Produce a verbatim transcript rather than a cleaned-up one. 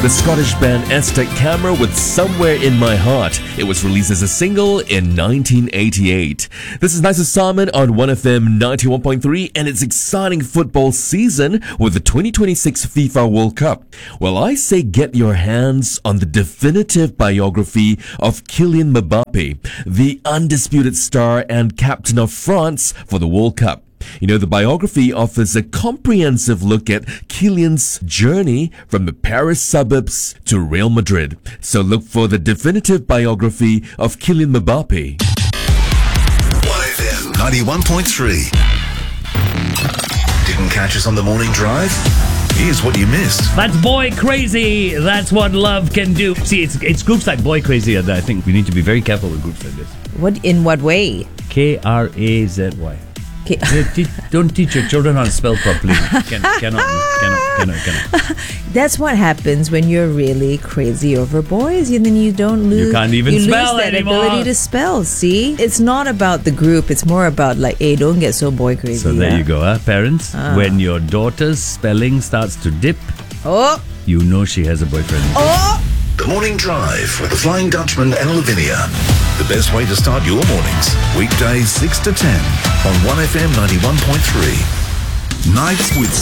The Scottish band Aztec Camera with Somewhere in My Heart. It was released as a single in nineteen eighty-eight. This is Nice Simon on one F M ninety-one point three, and it's exciting football season with the twenty twenty-six FIFA World Cup. Well, I say get your hands on the definitive biography of Kylian Mbappe, the undisputed star and captain of France for the World Cup. You know, the biography offers a comprehensive look at Kylian's journey from the Paris suburbs to Real Madrid. So look for the definitive biography of Kylian Mbappe. one F M ninety-one point three. Didn't catch us on the morning drive? Here's what you missed. That's Boy Crazy. That's what love can do. See, it's it's groups like Boy Crazy that I think we need to be very careful with groups like this. What in what way? K R A Z Y. K- Don't teach your children how to spell properly. Can, cannot, cannot, cannot, cannot. That's what happens when you're really crazy over boys, and then you don't lose. You can't even you spell lose that anymore. ability to spell. See, it's not about the group. It's more about like, hey, don't get so boy crazy. So there yeah? you go, huh, parents. Ah. When your daughter's spelling starts to dip, Oh, you know she has a boyfriend. oh. The Morning Drive with the Flying Dutchman and Lavinia. The best way to start your mornings. Weekdays six to ten on one F M ninety-one point three. Nights with